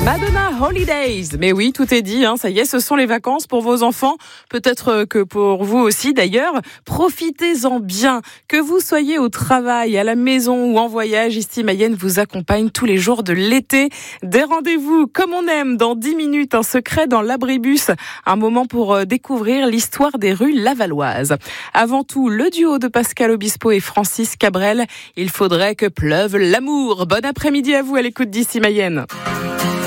Madonna Holidays. Mais oui, tout est dit, ça y est, ce sont les vacances pour vos enfants. Peut-être que pour vous aussi d'ailleurs. Profitez-en bien. Que vous soyez au travail, à la maison ou en voyage, ici Mayenne vous accompagne tous les jours de l'été. Des rendez-vous comme on aime dans 10 minutes, un secret dans l'abribus. Un moment pour découvrir l'histoire des rues lavalloises. Avant tout, le duo de Pascal Obispo et Francis Cabrel. Il faudrait que pleuve l'amour. Bon après-midi à vous à l'écoute d'ici Mayenne.